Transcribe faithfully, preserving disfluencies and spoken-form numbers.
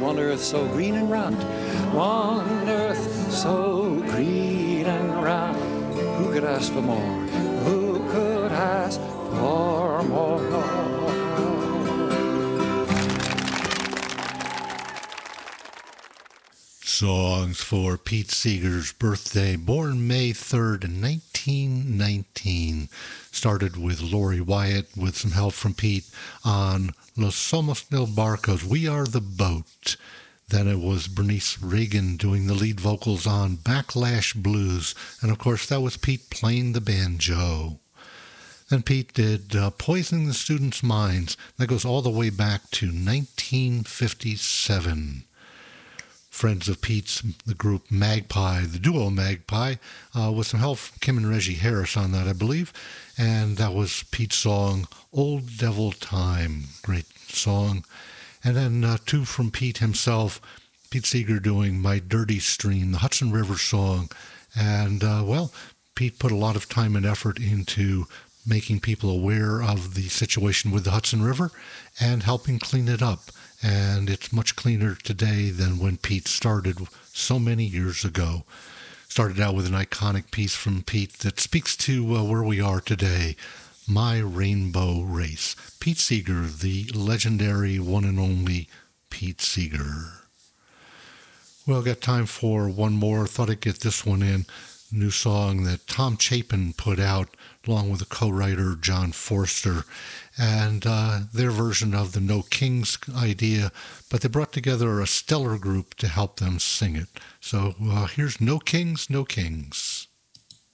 one earth so green and round, one earth so green and round. Who could ask for more? Who could ask for more? Songs for Pete Seeger's birthday, born May third, nineteen nineteen. Started with Lori Wyatt with some help from Pete on Los Somos del Barcos, We Are the Boat. Then it was Bernice Reagan doing the lead vocals on Backlash Blues. And of course, that was Pete playing the banjo. Then Pete did uh, Poisoning the Students' Minds. That goes all the way back to nineteen fifty-seven. Friends of Pete's, the group Magpie, the duo Magpie, uh, with some help from Kim and Reggie Harris on that, I believe. And that was Pete's song, Old Devil Time. Great song. And then uh, two from Pete himself, Pete Seeger doing My Dirty Stream, the Hudson River song. And, uh, well, Pete put a lot of time and effort into making people aware of the situation with the Hudson River and helping clean it up. And it's much cleaner today than when Pete started so many years ago. Started out with an iconic piece from Pete that speaks to uh, where we are today, My Rainbow Race. Pete Seeger, the legendary one and only Pete Seeger. Well, got time for one more. Thought I'd get this one in. New song that Tom Chapin put out along with the co-writer John Forster, and uh, their version of the No Kings idea, but they brought together a stellar group to help them sing it. So uh, here's No Kings, No Kings.